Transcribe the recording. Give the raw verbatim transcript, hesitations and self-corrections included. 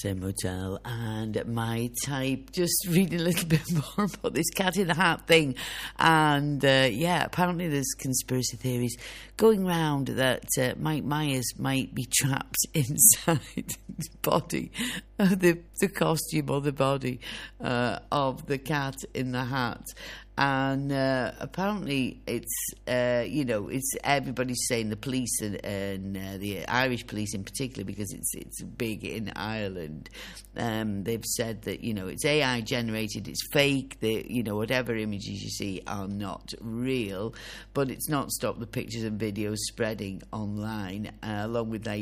Same Hotel and My Type. Just reading a little bit more about this Cat in the Hat thing. And uh, yeah, apparently there's conspiracy theories going round that uh, Mike Myers might be trapped inside his body, uh, the, the costume or the body uh, of the Cat in the Hat. And uh, apparently it's, uh, you know, it's everybody's saying, the police and, and uh, the Irish police in particular, because it's it's big in Ireland, um, they've said that, you know, it's A I generated, it's fake, that, you know, whatever images you see are not real, but it's not stopped the pictures and videos spreading online, uh, along with their